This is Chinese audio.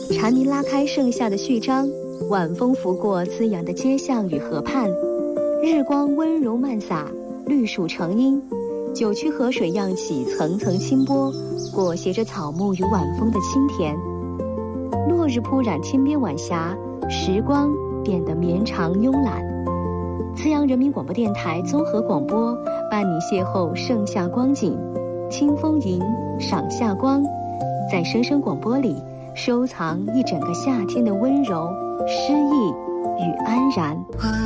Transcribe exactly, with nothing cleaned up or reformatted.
蝉鸣拉开盛夏的序章，晚风拂过滋养的街巷与河畔，日光温柔漫洒，绿树成荫，九曲河水漾起层层清波，裹挟着草木与晚风的清甜。落日铺染天边晚霞，时光变得绵长慵懒。资阳人民广播电台综合广播伴你邂逅盛夏光景，听风吟，赏夏光，在声声广播里收藏一整个夏天的温柔、诗意与安然。